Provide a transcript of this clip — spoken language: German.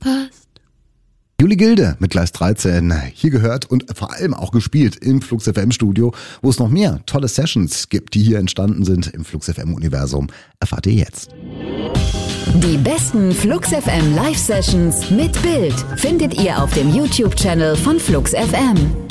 verpasst. Juli Gilde mit Gleis 13, hier gehört und vor allem auch gespielt im Flux FM Studio, wo es noch mehr tolle Sessions gibt, die hier entstanden sind im Flux FM Universum. Erfahrt ihr jetzt. Die besten Flux FM Live Sessions mit Bild findet ihr auf dem YouTube-Channel von Flux FM.